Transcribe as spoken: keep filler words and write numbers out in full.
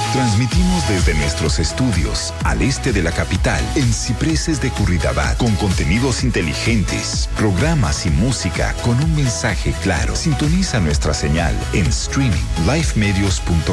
Transmitimos desde nuestros estudios al este de la capital, en Cipreses de Curridabat, con contenidos inteligentes, programas y música con un mensaje claro. Sintoniza nuestra señal en streaming live medios punto com.